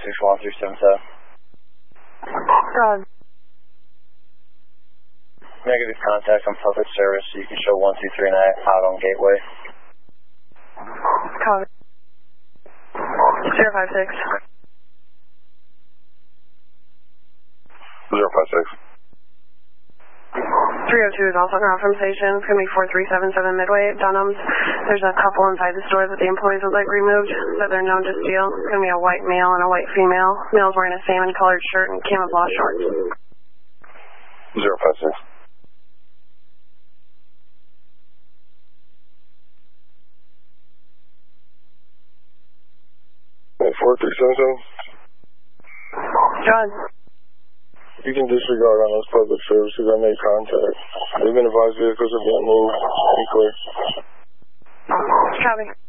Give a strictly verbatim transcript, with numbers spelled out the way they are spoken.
six one three seven seven. God. Negative contact on public service, so you can show one two three nine out on Gateway. Copy. zero five six. zero five six. three oh two is also confirmed station. It's going to be four three seven seven Midway at Dunham's. There's a couple inside the store that the employees would like removed that they're known to steal. It's going to be a white male and a white female. Male's wearing a salmon colored shirt and camouflage shorts. zero five six. four three seven seven. John. You can disregard on those public services. I made contact. They've been advised vehicles are being moved. Be clear. Copy.